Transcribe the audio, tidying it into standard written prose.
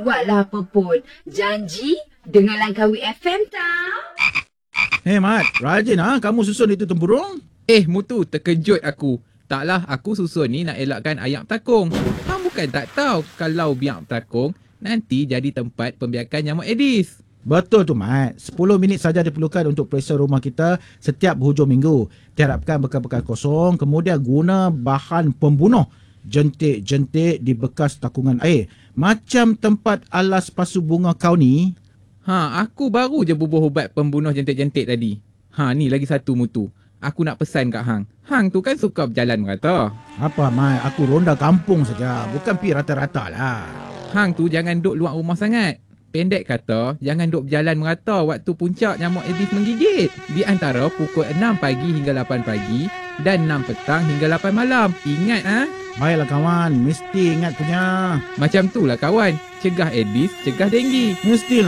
buatlah apa pun. Janji dengan Langkawi FM tau. Mat, rajin kamu susun itu tempurung. Mutu, terkejut aku. Taklah, aku susun ni nak elakkan ayam takung. Hang bukan tak tahu kalau biak takung nanti jadi tempat pembiakan nyamuk Aedes. Betul tu, Mat. 10 minit saja diperlukan untuk periksa rumah kita setiap hujung minggu. Tiarapkan bekal-bekal kosong, kemudian guna bahan pembunuh. Jentik-jentik di bekas takungan air. Macam tempat alas pasu bunga kau ni. Aku baru je bubuh ubat pembunuh jentik-jentik tadi. Ni lagi satu, Mutu. Aku nak pesan kat Hang. Hang tu kan suka berjalan merata. Apa, Mat? Aku ronda kampung saja. Bukan pi rata-rata lah. Hang tu jangan duk luar rumah sangat. Pendek kata, jangan duk berjalan merata waktu puncak nyamuk Aedes menggigit. Di antara pukul 6 pagi hingga 8 pagi dan 6 petang hingga 8 malam. Ingat Baiklah kawan, mesti ingat punya. Macam tu lah kawan. Cegah Aedes, cegah denggi. Mestilah.